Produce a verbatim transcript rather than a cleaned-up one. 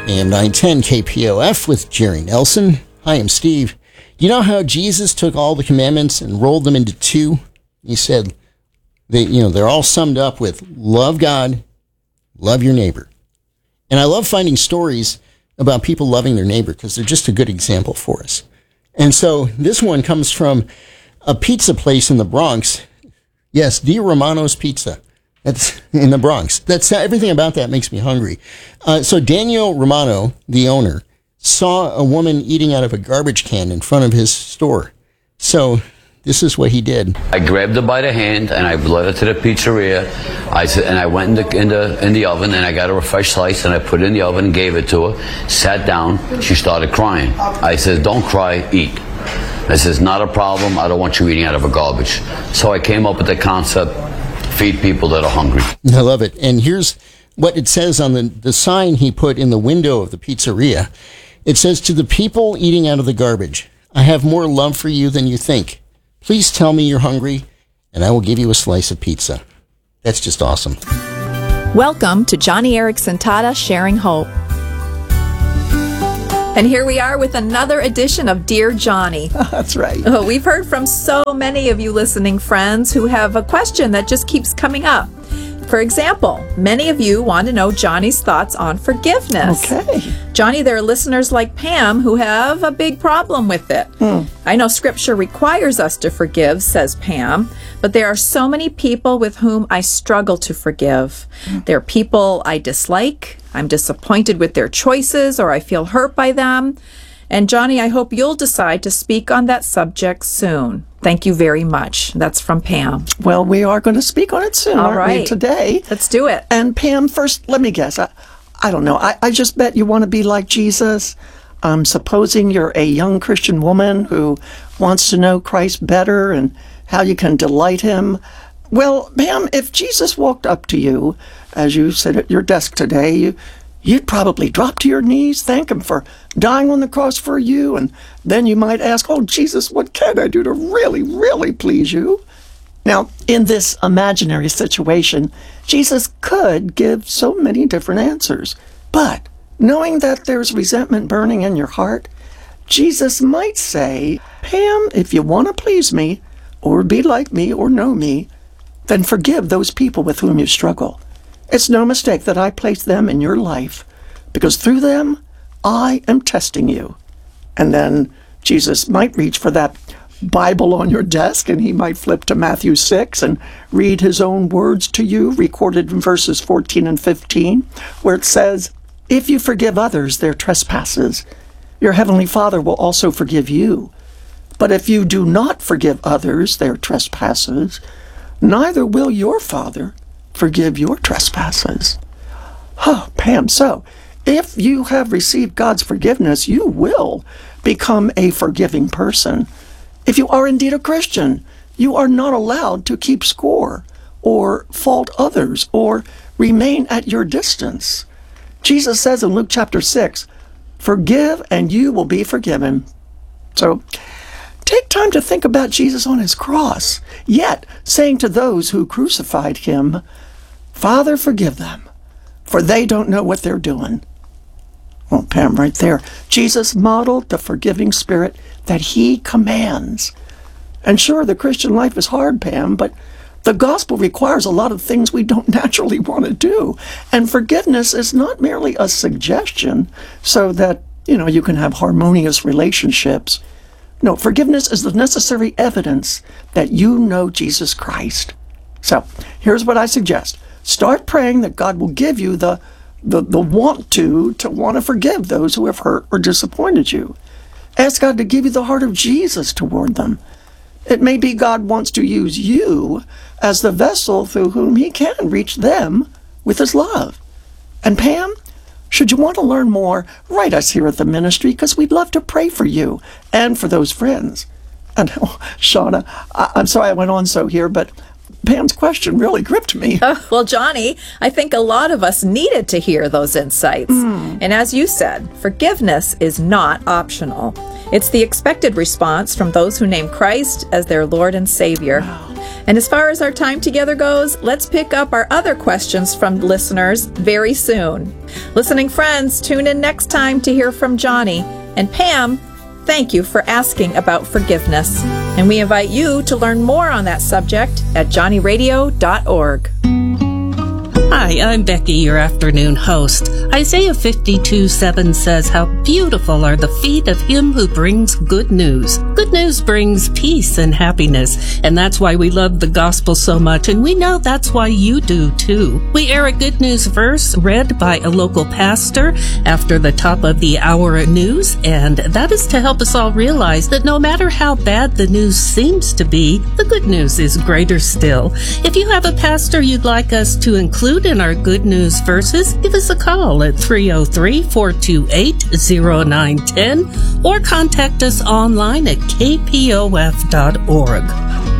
A M nine ten K P O F with Jerry Nelson. Hi, I'm Steve. You know how Jesus took all the commandments and rolled them into two? He said, they, you know, they're all summed up with love God, love your neighbor. And I love finding stories about people loving their neighbor because they're just a good example for us. And so this one comes from a pizza place in the Bronx. Yes, Di Romano's Pizza. That's in the Bronx. That's everything about that makes me hungry. Uh, so Daniel Romano, the owner, saw a woman eating out of a garbage can in front of his store. So this is what he did. I grabbed her by the hand and I led her to the pizzeria. I said, and I went in the in the in the oven and I got her a fresh slice and I put it in the oven and gave it to her. Sat down. She started crying. I said, "Don't cry, eat." I said, "Not a problem. I don't want you eating out of a garbage." So I came up with the concept: feed people that are hungry. I love it. And here's what it says on the, the sign he put in the window of the pizzeria. It says, "To the people eating out of the garbage, I have more love for you than you think. Please tell me you're hungry, and I will give you a slice of pizza." That's just awesome. Welcome to Johnny Erickson Tata Sharing Hope. And here we are with another edition of Dear Johnny. That's right. Oh, we've heard from so many of you listening friends who have a question that just keeps coming up. For example, many of you want to know Johnny's thoughts on forgiveness. Okay. Johnny, there are listeners like Pam who have a big problem with it. Hmm. I know Scripture requires us to forgive, says Pam, but there are so many people with whom I struggle to forgive. Hmm. There are people I dislike, I'm disappointed with their choices, or I feel hurt by them. And Johnny, I hope you'll decide to speak on that subject soon. Thank you very much. That's from Pam. Well, we are going to speak on it soon, All aren't right. we, today? Let's do it. And Pam, first, let me guess. I, I don't know. I, I just bet you want to be like Jesus. Um, supposing you're a young Christian woman who wants to know Christ better and how you can delight him. Well, Pam, if Jesus walked up to you as you sit at your desk today, you, you'd probably drop to your knees, thank him for dying on the cross for you, and then you might ask, "Oh, Jesus, what can I do to really, really please you?" Now, in this imaginary situation, Jesus could give so many different answers. But knowing that there's resentment burning in your heart, Jesus might say, "Pam, if you want to please me, or be like me, or know me, then forgive those people with whom you struggle. It's no mistake that I place them in your life, because through them, I am testing you." And then Jesus might reach for that Bible on your desk, and he might flip to Matthew six and read his own words to you, recorded in verses fourteen and fifteen, where it says, "If you forgive others their trespasses, your heavenly Father will also forgive you. But if you do not forgive others their trespasses, neither will your Father forgive your trespasses." Oh, Pam, so if you have received God's forgiveness, you will become a forgiving person. If you are indeed a Christian, you are not allowed to keep score or fault others or remain at your distance. Jesus says in Luke chapter six, "Forgive and you will be forgiven." So take time to think about Jesus on his cross, yet saying to those who crucified him, "Father, forgive them, for they don't know what they're doing." Well, Pam, right there, Jesus modeled the forgiving spirit that he commands. And sure, the Christian life is hard, Pam, but the gospel requires a lot of things we don't naturally want to do. And forgiveness is not merely a suggestion so that, you know, you can have harmonious relationships. No, forgiveness is the necessary evidence that you know Jesus Christ. So here's what I suggest. Start praying that God will give you the the, the want to, to want to forgive those who have hurt or disappointed you. Ask God to give you the heart of Jesus toward them. It may be God wants to use you as the vessel through whom he can reach them with his love. And Pam, should you want to learn more, write us here at the ministry, because we'd love to pray for you and for those friends. And oh, Shauna, I, I'm sorry I went on so here, but Pam's question really gripped me. Uh, well, Johnny, I think a lot of us needed to hear those insights. Mm. And as you said, forgiveness is not optional. It's the expected response from those who name Christ as their Lord and Savior. Wow. And as far as our time together goes, let's pick up our other questions from listeners very soon. Listening friends, tune in next time to hear from Johnny. And Pam, thank you for asking about forgiveness. And we invite you to learn more on that subject at johnny radio dot org. Hi, I'm Becky, your afternoon host. Isaiah fifty-two seven says, "How beautiful are the feet of him who brings good news." Good news brings peace and happiness, and that's why we love the gospel so much, and we know that's why you do too. We air a good news verse read by a local pastor after the top of the hour news, and that is to help us all realize that no matter how bad the news seems to be, the good news is greater still. If you have a pastor you'd like us to include in our good news verses, give us a call at three oh three, four two eight, oh nine one oh or contact us online at k p o f dot org.